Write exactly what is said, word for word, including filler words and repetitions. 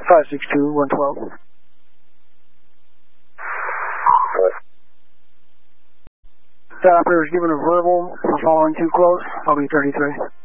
five six two, one twelve. That operator is given a verbal for following too close. I'll be thirty-three.